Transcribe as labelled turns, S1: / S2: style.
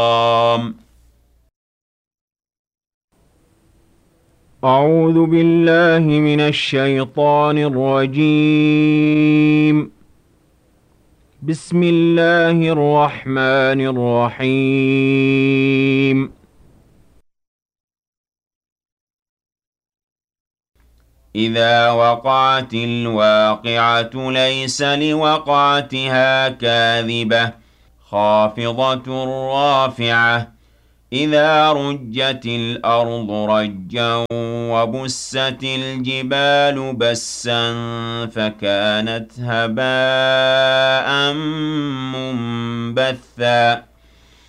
S1: أعوذ بالله من الشيطان الرجيم. بسم الله الرحمن الرحيم. إذا وقعت الواقعة ليس لوقعتها كاذبة خافضة رافعة إذا رجت الأرض رجا وبست الجبال بسا فكانت هباء منبثا